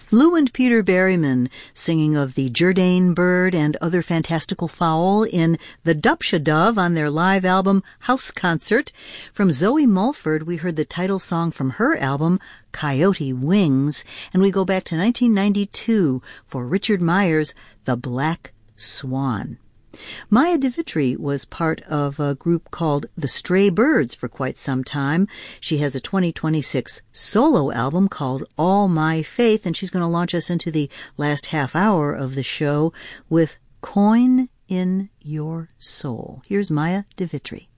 Lou and Peter Berryman singing of the Jourdain bird and other fantastical fowl in The Dubsha Dove on their live album House Concert. From Zoe Mulford, we heard the title song from her album Coyote Wings, and we go back to 1992 for Richard Myers' The Black Swan. Maya DeVitri was part of a group called The Stray Birds for quite some time. She has a 2026 solo album called All My Faith, and she's going to launch us into the last half hour of the show with Coin in Your Soul. Here's Maya DeVitri.